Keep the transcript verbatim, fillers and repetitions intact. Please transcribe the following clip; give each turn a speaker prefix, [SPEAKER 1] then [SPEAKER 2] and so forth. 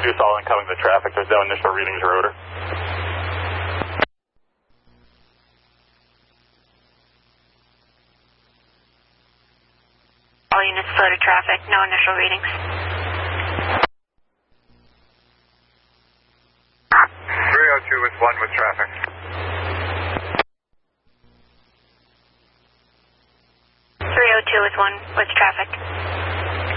[SPEAKER 1] reduce all incoming to traffic. There's no initial readings or odor.
[SPEAKER 2] All units slow to traffic, no initial readings.
[SPEAKER 3] three oh two is one with traffic.